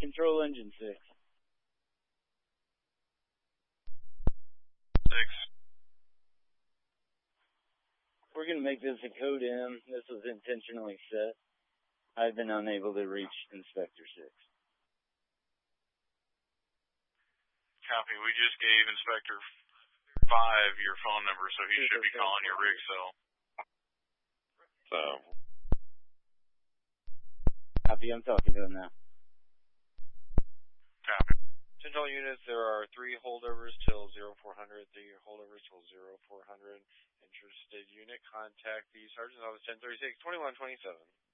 Control engine 6. 6. We're going to make this a code M. This was intentionally set. I've been unable to reach Inspector 6. Copy. We just gave Inspector 5 your phone number, so he should be calling your rig cell. So. Copy. I'm talking to him now. Copy. Central units, there are 3 holdovers till 0400, 3 holdovers till 0400. Interested unit, contact the Sergeant's Office 1036-2127.